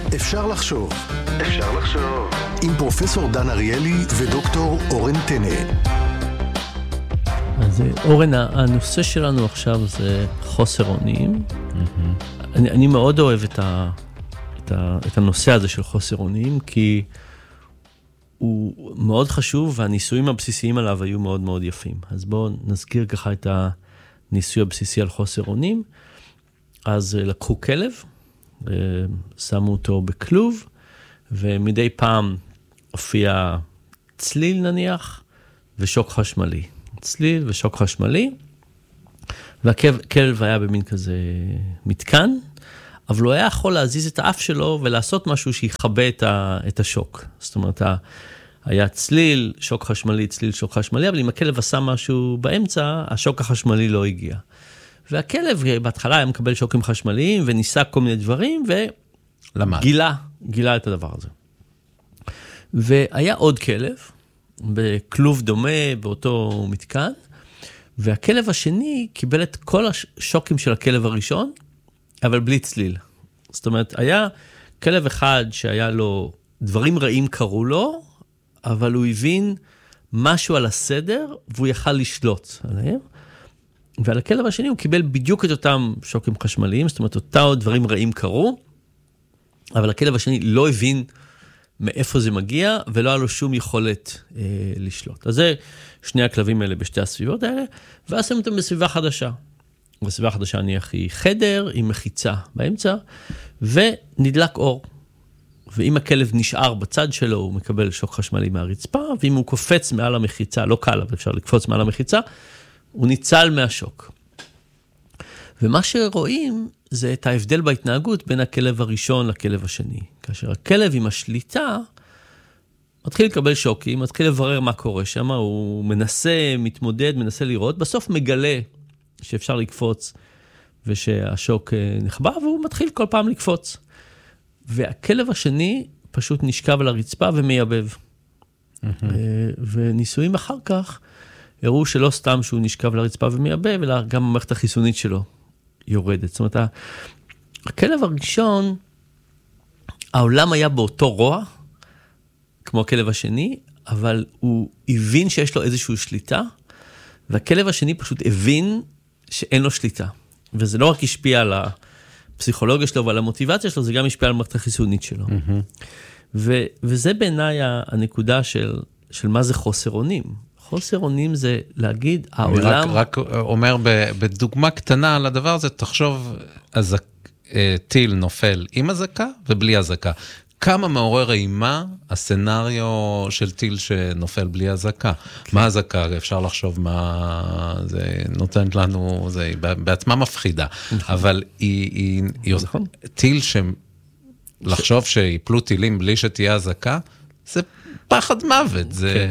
אפשר לחשוב. אפשר לחשוב. עם פרופסור דן אריאלי ודוקטור אורן טנא. אז אורן, הנושא שלנו עכשיו זה חוסר אונים. אני מאוד אוהב את הנושא הזה של חוסר אונים, כי הוא מאוד חשוב, והניסויים הבסיסיים עליו היו מאוד מאוד יפים. אז בואו נזכיר ככה את הניסוי הבסיסי על חוסר אונים. אז לקחו כלב, שמו אותו בכלוב, ומדי פעם הופיע צליל נניח, ושוק חשמלי. צליל ושוק חשמלי, והכלב היה במין כזה מתקן, אבל הוא היה יכול להזיז את האף שלו ולעשות משהו שיחבא את השוק. זאת אומרת, היה צליל, שוק חשמלי, צליל, שוק חשמלי, אבל אם הכלב עשה משהו באמצע, השוק החשמלי לא הגיע. והכלב בהתחלה היה מקבל שוקים חשמליים, וניסה כל מיני דברים, וגילה את הדבר הזה. והיה עוד כלב, בכלוב דומה, באותו מתקן, והכלב השני קיבל את כל השוקים של הכלב הראשון, אבל בלי צליל. זאת אומרת, היה כלב אחד שהיה לו, דברים רעים קרו לו, אבל הוא הבין משהו על הסדר, והוא יכל לשלוט עליהם. ועל הכלב השני הוא קיבל בדיוק את אותם שוקים חשמליים, זאת אומרת, אותם דברים רעים קרו, אבל הכלב השני לא הבין מאיפה זה מגיע, ולא היה לו שום יכולת לשלוט. אז זה שני הכלבים האלה בשתי הסביבות האלה, ואז שמים אותם בסביבה חדשה. בסביבה חדשה נניח היא חדר עם מחיצה באמצע, ונדלק אור. ואם הכלב נשאר בצד שלו, הוא מקבל שוק חשמלי מהרצפה, ואם הוא קופץ מעל המחיצה, לא קל, אבל אפשר לקפוץ מעל המחיצה, הוא ניצל מהשוק. ומה שרואים זה את ההבדל בהתנהגות בין הכלב הראשון לכלב השני. כאשר הכלב עם השליטה מתחיל לקבל שוקים, מתחיל לברר מה קורה שם, הוא מנסה, מתמודד, מנסה לראות, בסוף מגלה שאפשר לקפוץ ושהשוק נחבא, והוא מתחיל כל פעם לקפוץ. והכלב השני פשוט נשכב על הרצפה ומייבב. וניסויים אחר כך הראו שלא סתם שהוא נשכב על הרצפה ומייבב, אלא גם המערכת החיסונית שלו יורדת. זאת אומרת, הכלב הראשון, העולם היה באותו רוע, כמו הכלב השני, אבל הוא הבין שיש לו איזושהי שליטה, והכלב השני פשוט הבין שאין לו שליטה. וזה לא רק השפיע על הפסיכולוגיה שלו ועל המוטיבציה שלו, זה גם השפיע על המערכת החיסונית שלו. וזה בעיניי הנקודה של מה זה חוסר אונים. חוסר אונים זה להגיד, העולם... רק אומר בדוגמה קטנה על הדבר הזה, תחשוב, טיל נופל עם הזקה ובלי הזקה. כמה מעורר אימה הסצנריו של טיל שנופל בלי הזקה. מה הזקה? אפשר לחשוב מה זה נותנת לנו, זה בעצמה מפחידה. אבל טיל לחשוב שיפלו טילים בלי שתהיה הזקה, זה פחד מוות.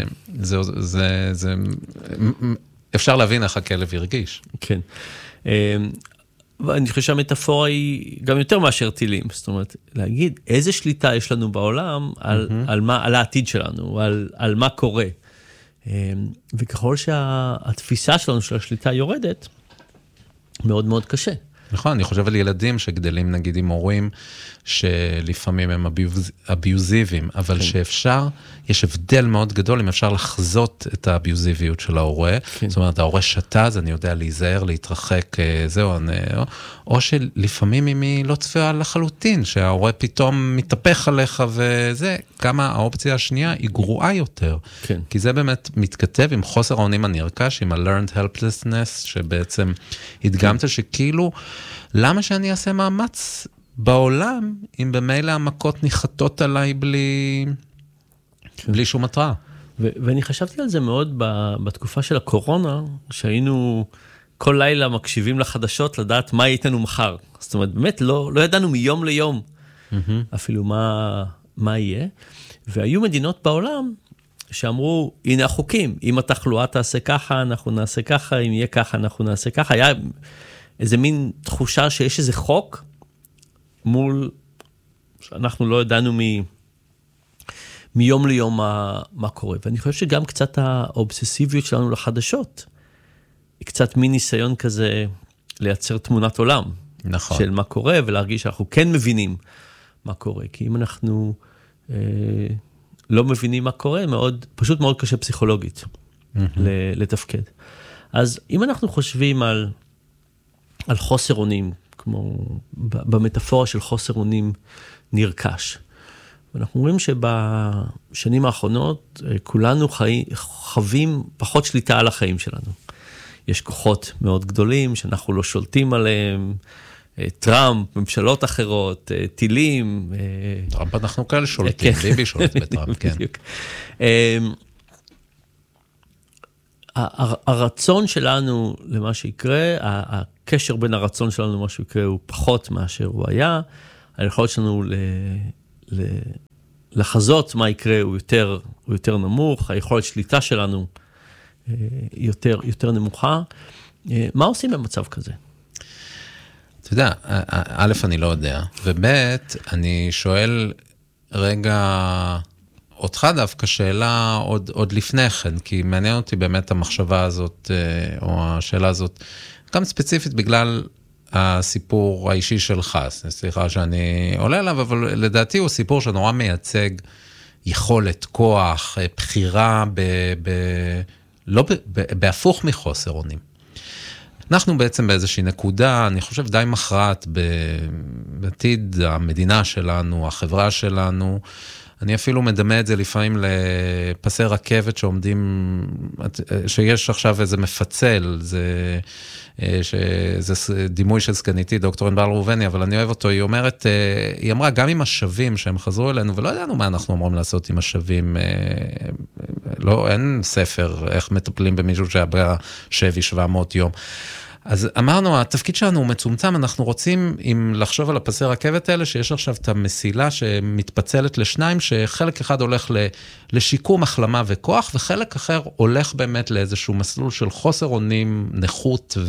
אפשר להבין איך הכלב ירגיש. כן. ואני חושב שהמטאפורה היא גם יותר מאשר טילים. זאת אומרת, להגיד איזה שליטה יש לנו בעולם על העתיד שלנו, על מה קורה. וככל שהתפיסה שלנו של השליטה יורדת, מאוד מאוד קשה. נכון, אני חושב על ילדים שגדלים נגיד עם הורים שלפעמים הם אביוזיביים, אבל שאפשר, יש הבדל מאוד גדול אם אפשר לחזות את האביוזיביות של ההורה, זאת אומרת, ההורה שתה, אז אני יודע להיזהר, להתרחק, זהו, או שלפעמים אם היא לא צפויה לחלוטין, שההורה פתאום מתהפך עליך וזה, כמה האופציה השנייה היא גרועה יותר, כי זה באמת מתכתב עם חוסר האונים הנרכש, עם ה-learned helplessness, שבעצם הדגמת שכאילו, למה שאני אעשה מאמץ בעולם, אם במילא המכות ניחתות עליי בלי שום התראה? ואני חשבתי על זה מאוד בתקופה של הקורונה, שהיינו כל לילה מקשיבים לחדשות, לדעת מה איתנו מחר. זאת אומרת, באמת לא ידענו מיום ליום אפילו מה יהיה. והיו מדינות בעולם שאמרו, הנה החוקים, אם התחלואה תעשה ככה, אנחנו נעשה ככה, אם יהיה ככה, אנחנו נעשה ככה. היה איזה מין תחושה שיש איזה חוק מול, שאנחנו לא ידענו מיום ליום מה קורה. ואני חושב שגם קצת האובססיביות שלנו לחדשות, היא קצת מין ניסיון כזה לייצר תמונת עולם. נכון. של מה קורה, ולהרגיש שאנחנו כן מבינים מה קורה. כי אם אנחנו לא מבינים מה קורה, פשוט מאוד קשה פסיכולוגית לתפקד. אז אם אנחנו חושבים על חוסר אונים, כמו במטאפורה של חוסר אונים נרכש, ואנחנו אומרים שבשנים האחרונות כולנו חווים פחות שליטה על החיים שלנו. יש כוחות מאוד גדולים שאנחנו לא שולטים עליהם, טראמפ, ממשלות אחרות, טילים. טראמפ אנחנו כאלה שולטים, ביבי שולט בטראמפ, כן. הרצון שלנו למה שיקרה, הקשר בין הרצון שלנו למה שיקרה הוא פחות מאשר הוא היה, היכולת שלנו לחזות מה יקרה הוא יותר נמוך, היכולת שליטה שלנו יותר נמוכה. מה עושים במצב כזה? אתה יודע, א', אני לא יודע, וב', אני שואל רגע אותך דווקא שאלה עוד לפני כן, כי מעניין אותי באמת המחשבה הזאת, או השאלה הזאת, גם ספציפית בגלל הסיפור האישי שלך, סליחה שאני עולה אליו, אבל לדעתי הוא סיפור שנורא מייצג יכולת, כוח, בחירה, בהפוך מחוסר אונים. אנחנו בעצם באיזושהי נקודה, אני חושב די מכרעת בעתיד המדינה שלנו, החברה שלנו, אני אפילו מדמה את זה לפעמים לפסי רכבת שעומדים, שיש עכשיו איזה מפצל, זה דימוי של סגניתי, דוקטור ענבל ראובני, אבל אני אוהב אותו, היא אומרת, היא אמרה, גם עם השבים שהם חזרו אלינו, ולא ידענו מה אנחנו אמורים לעשות עם השבים, לא, אין ספר איך מטפלים במישהו שהיה בשבי 700 יום. אז אמרנו, התפקיד שלנו הוא מצומצם, אנחנו רוצים, אם לחשוב על הפסי רכבת האלה, שיש עכשיו את המסילה שמתפצלת לשניים, שחלק אחד הולך לשיקום, החלמה וכוח, וחלק אחר הולך באמת לאיזשהו מסלול של חוסר אונים, נכות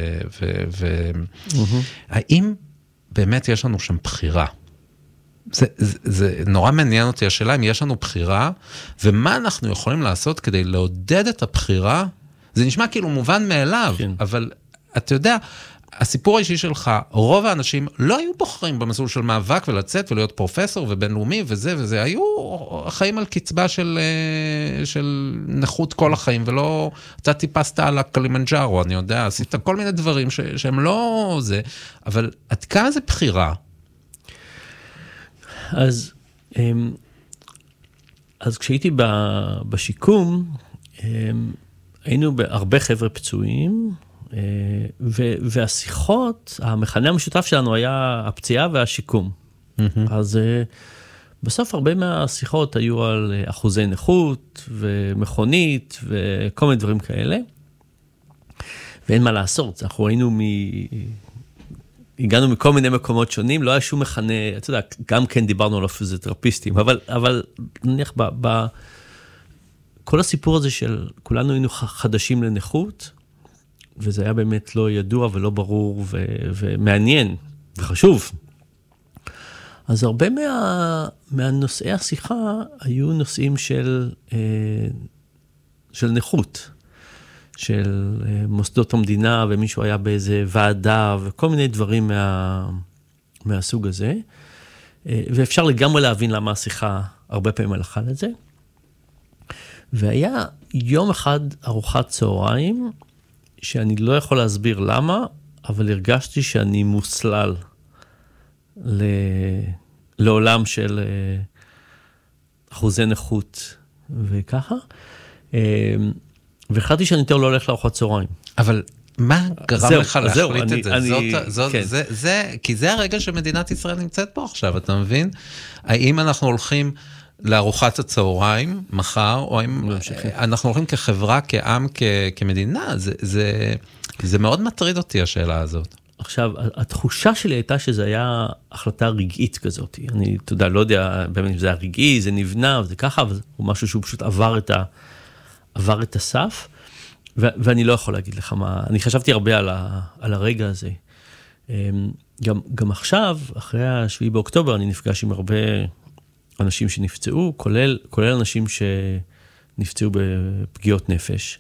האם באמת יש לנו שם בחירה? זה נורא מעניין אותי השאלה, אם יש לנו בחירה, ומה אנחנו יכולים לעשות כדי לעודד את הבחירה? זה נשמע כאילו מובן מאליו, אבל אתה יודע, הסיפור האישי שלך, רוב האנשים לא היו בוחרים במסלול של מאבק ולצאת ולהיות פרופסור ובינלאומי וזה, היו חיים על קצבה של נכות כל החיים, ולא, אתה טיפסת על הקלימנג'ארו, אני יודע, עשית כל מיני דברים שהם לא זה, אבל עד כמה זה בחירה? אז כשהייתי בשיקום, היינו בהרבה חבר'ה פצועים, והשיחות, המכנה המשותף שלנו היה הפציעה והשיקום. אז בסוף הרבה מהשיחות היו על אחוזי נכות ומכונית וכל מיני דברים כאלה. ואין מה לעשות, אנחנו הגענו מכל מיני מקומות שונים, לא היה שום מכנה, אתה יודע, גם כן דיברנו על הפיזיותרפיסטים, אבל נניח כל הסיפור הזה של כולנו היינו חדשים לנכות, וזה היה באמת לא ידוע ולא ברור ומעניין וחשוב. אז הרבה מהנושאי השיחה היו נושאים של נכות, של מוסדות המדינה, ומישהו היה באיזה ועדה, וכל מיני דברים מהסוג הזה. ואפשר לגמרי להבין למה השיחה הרבה פעמים הלכה לזה. והיה יום אחד ארוחת צהריים, שאני לא יכול להסביר למה, אבל הרגשתי שאני מוסלל לעולם של אחוזי נכות וככה. והחלטתי שאני יותר לא הולך לארוחת צהריים. אבל מה גרם לך להחליט את זה? כי זה הרגע שמדינת ישראל נמצאת פה עכשיו, אתה מבין? האם אנחנו הולכים לארוחת הצהריים מחר, או האם אנחנו הולכים כחברה, כעם, כמדינה? זה מאוד מטריד אותי השאלה הזאת. עכשיו, התחושה שלי הייתה שזה היה החלטה רגעית כזאת. אני, אתה יודע, לא יודע באמת אם זה היה רגעי, זה נבנה, וזה ככה, אבל הוא משהו שהוא פשוט עבר את הסף, ואני לא יכול להגיד לך מה, אני חשבתי הרבה על הרגע הזה. גם עכשיו, אחרי ה7 באוקטובר, אני נפגש עם הרבה אנשים שנפצעו, כולל אנשים שנפצעו בפגיעות נפש.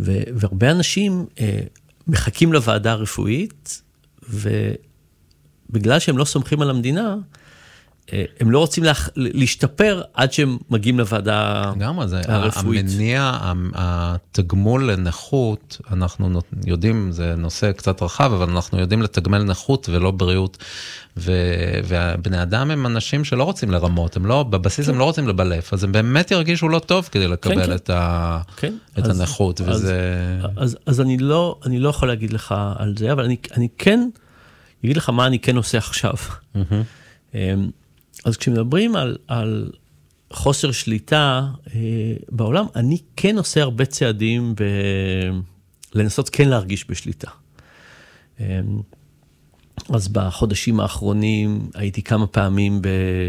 והרבה אנשים מחכים לוועדה הרפואית, בגלל שהם לא סומכים על המדינה, הם לא רוצים להשתפר עד שהם מגיעים לוועדה הרפואית. המניע, התגמול לנכות, אנחנו יודעים, זה נושא קצת רחב, אבל אנחנו יודעים לתגמל נכות ולא בריאות, ובני אדם הם אנשים שלא רוצים לרמות, בבסיס הם לא רוצים לבלף, אז הם באמת ירגישו לא טוב כדי לקבל את הנכות. אז אני לא יכול להגיד לך על זה, אבל אני כן אגיד לך מה אני כן עושה עכשיו. אז כשמדברים על חוסר שליטה בעולם, אני כן עושה הרבה צעדים לנסות כן להרגיש בשליטה. אז בחודשים האחרונים הייתי כמה פעמים